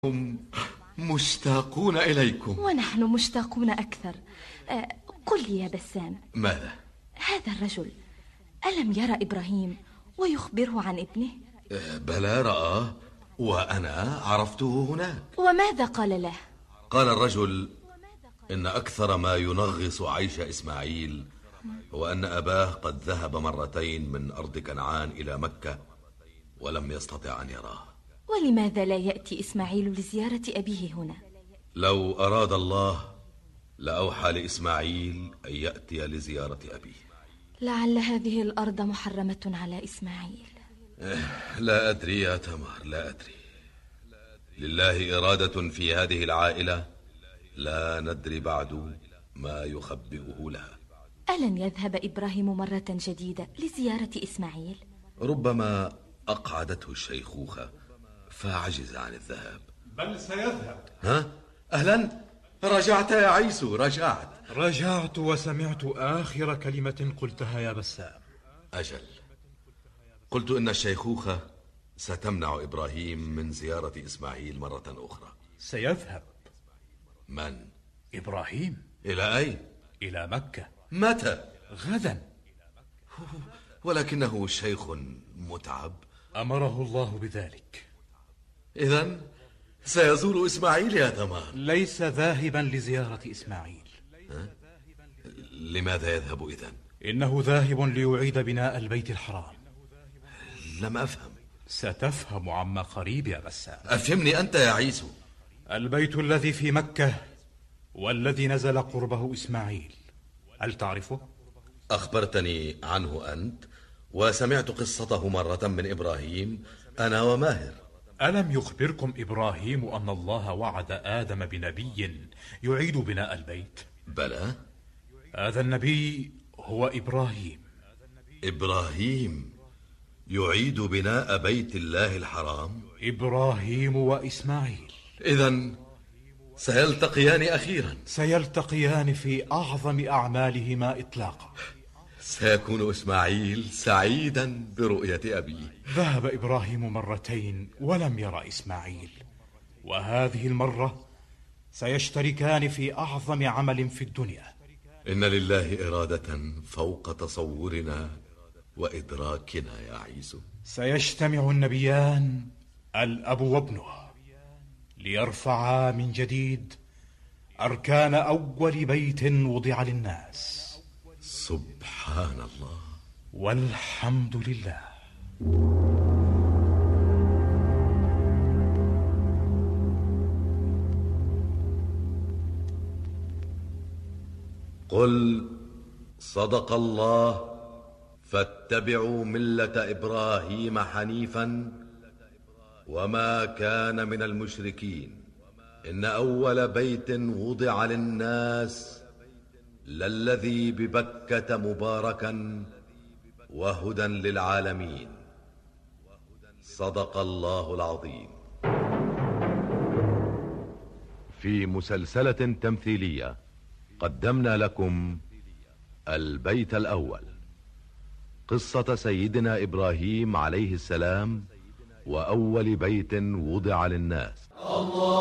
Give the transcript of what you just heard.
هم مشتاقون إليكم. ونحن مشتاقون أكثر. قل لي يا بسام، ماذا؟ هذا الرجل ألم يرى إبراهيم ويخبره عن ابنه؟ بلى رآه، وأنا عرفته هناك. وماذا قال له؟ قال الرجل إن أكثر ما ينغص عيش إسماعيل هو أن أباه قد ذهب مرتين من أرض كنعان إلى مكة ولم يستطع أن يراه. ولماذا لا يأتي إسماعيل لزيارة أبيه هنا؟ لو أراد الله لأوحى لإسماعيل أن يأتي لزيارة أبيه. لعل هذه الأرض محرمة على إسماعيل. لا أدري يا تمار، لا أدري. لله إرادة في هذه العائلة لا ندري بعد ما يخبئه لها. ألن يذهب إبراهيم مرة جديدة لزيارة إسماعيل؟ ربما أقعدته الشيخوخة فعجز عن الذهاب. بل سيذهب. ها؟ أهلا، رجعت يا عيسو، رجعت وسمعت آخر كلمة قلتها يا بسام. أجل، قلت إن الشيخوخة ستمنع إبراهيم من زيارة إسماعيل مرة أخرى. سيذهب. من؟ إبراهيم. إلى أين؟ إلى مكة. متى؟ غدا. ولكنه شيخ متعب. أمره الله بذلك. إذن سيزور إسماعيل يا تمام. ليس ذاهبا لزيارة إسماعيل. لماذا يذهب إذن؟ إنه ذاهب ليعيد بناء البيت الحرام. لم أفهم. ستفهم عما قريب يا بسام. أفهمني أنت يا عيسو. البيت الذي في مكة والذي نزل قربه إسماعيل، هل تعرفه؟ أخبرتني عنه أنت، وسمعت قصته مرة من إبراهيم أنا وماهر. ألم يخبركم إبراهيم أن الله وعد آدم بنبي يعيد بناء البيت؟ بلى. هذا النبي هو إبراهيم. إبراهيم يعيد بناء بيت الله الحرام؟ إبراهيم وإسماعيل. إذن سيلتقيان أخيرا. سيلتقيان في أعظم أعمالهما إطلاقا. سيكون إسماعيل سعيدا برؤية أبيه. ذهب إبراهيم مرتين ولم يرى إسماعيل، وهذه المرة سيشتركان في أعظم عمل في الدنيا. إن لله إرادة فوق تصورنا وإدراكنا يا عيسو. سيجتمع النبيان الأب وابنه ليرفعا من جديد أركان أول بيت وضع للناس. سبحان الله والحمد لله. قل صدق الله فاتبعوا ملة إبراهيم حنيفا وما كان من المشركين إن أول بيت وضع للناس للذي ببكة مباركا وهدى للعالمين. صدق الله العظيم. في مسلسلة تمثيلية قدمنا لكم البيت الأول، قصة سيدنا إبراهيم عليه السلام وأول بيت وضع للناس. الله